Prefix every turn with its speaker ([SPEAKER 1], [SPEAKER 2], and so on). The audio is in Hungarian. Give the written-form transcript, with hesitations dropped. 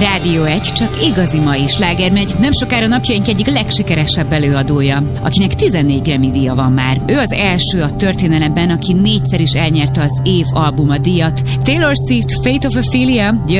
[SPEAKER 1] Rádió 1 csak igazi mai sláger megy, nem sokára napjaink egyik legsikeresebb előadója, akinek 14 Grammy-díja van már. Ő az első a történelemben, aki 4-szer is elnyerte az év albuma díjat. Taylor Swift, Fate of Ophelia